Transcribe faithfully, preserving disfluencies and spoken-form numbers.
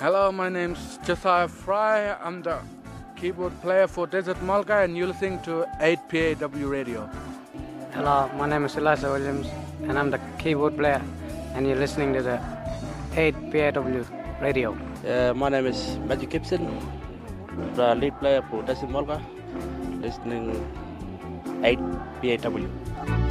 Hello, my name's Josiah Fry. I'm the keyboard player for Desert Mulga, and you're listening to eight P A W Radio. Hello, my name is Eliza Williams, and I'm the keyboard player, and you're listening to the eight P A W Radio. Uh, my name is Matthew Gibson, the lead player for Desert Mulga, listening eight P A W.